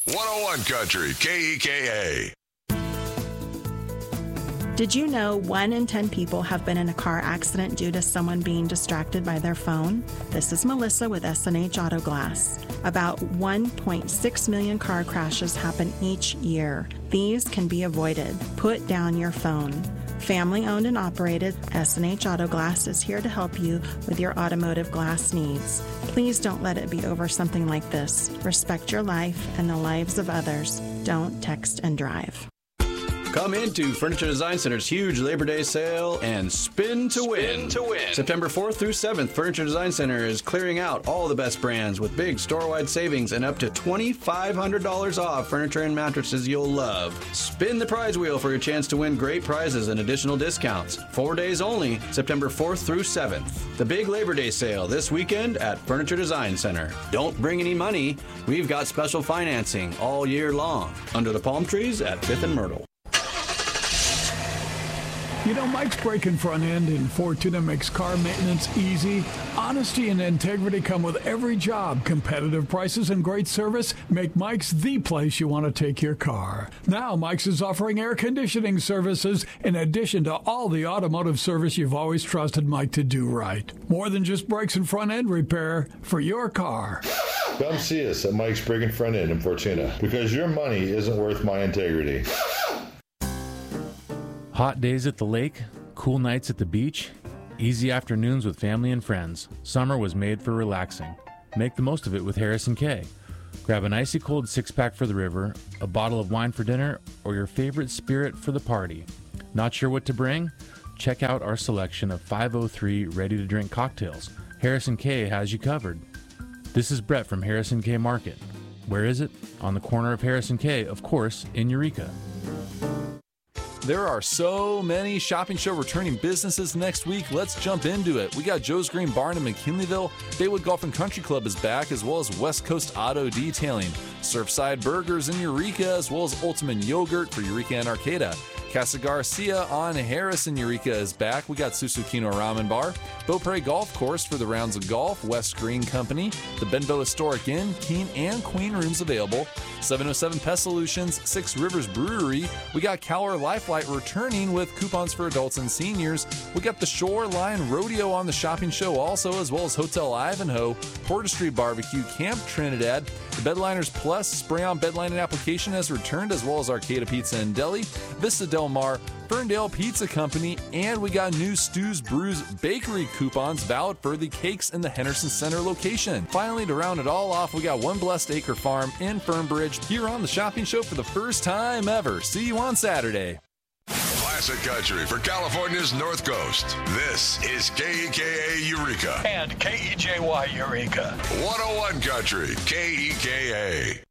101 Country, KEKA. Did you know 1 in 10 people have been in a car accident due to someone being distracted by their phone? This is Melissa with SNH Auto Glass. About 1.6 million car crashes happen each year. These can be avoided. Put down your phone. Family owned and operated, SNH Auto Glass is here to help you with your automotive glass needs. Please don't let it be over something like this. Respect your life and the lives of others. Don't text and drive. Come into Furniture Design Center's huge Labor Day sale and spin to win. September 4th through 7th, Furniture Design Center is clearing out all the best brands with big store-wide savings and up to $2,500 off furniture and mattresses you'll love. Spin the prize wheel for your chance to win great prizes and additional discounts. 4 days only, September 4th through 7th. The big Labor Day sale this weekend at Furniture Design Center. Don't bring any money. We've got special financing all year long under the palm trees at 5th and Myrtle. You know, Mike's Breaking Front End in Fortuna makes car maintenance easy. Honesty and integrity come with every job. Competitive prices and great service make Mike's the place you want to take your car. Now, Mike's is offering air conditioning services in addition to all the automotive service you've always trusted Mike to do right. More than just brakes and front end repair for your car. Come see us at Mike's Breaking Front End in Fortuna, because your money isn't worth my integrity. Hot days at the lake, cool nights at the beach, easy afternoons with family and friends. Summer was made for relaxing. Make the most of it with Harrison K. Grab an icy cold 6-pack for the river, a bottle of wine for dinner, or your favorite spirit for the party. Not sure what to bring? Check out our selection of 503 ready-to-drink cocktails. Harrison K has you covered. This is Brett from Harrison K Market. Where is it? On the corner of Harrison K, of course, in Eureka. There are so many shopping show returning businesses next week. Let's jump into it. We got Joe's Green Barn in McKinleyville. Baywood Golf and Country Club is back, as well as West Coast Auto Detailing. Surfside Burgers in Eureka, as well as Ultimate Yogurt for Eureka and Arcata. Casa Garcia on Harrison Eureka is back. We got Susukino Ramen Bar. Beaupre Golf Course for the rounds of golf. West Green Company. The Benbow Historic Inn, King and Queen rooms available. 707 Pest Solutions. Six Rivers Brewery. We got Cowler Lifelight returning with coupons for adults and seniors. We got the Shoreline Rodeo on the shopping show also, as well as Hotel Ivanhoe, Porter Street Barbecue, Camp Trinidad. The Bedliners Plus spray-on bedlining application has returned, as well as Arcata Pizza and Deli, Vista Del Mar, Ferndale Pizza Company, and we got new Stu's Brews Bakery coupons valid for the cakes in the Henderson Center location. Finally, to round it all off, we got One Blessed Acre Farm in Fernbridge here on the shopping show for the first time ever. See you on Saturday. Classic Country for California's North Coast. This is KEKA Eureka. And KEJY Eureka. 101 Country, KEKA.